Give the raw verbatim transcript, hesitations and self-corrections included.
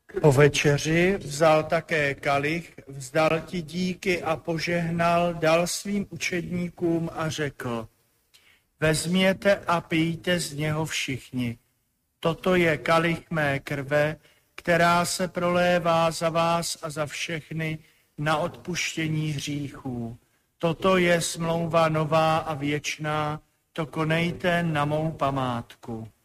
Po večeři vzal také kalich, vzdal ti díky a požehnal, dal svým učedníkům a řekl: Vezměte a pijte z něho všichni. Toto je kalich mé krve, která se prolévá za vás a za všechny na odpuštění hříchů. Toto je smlouva nová a věčná, to konejte na mou památku.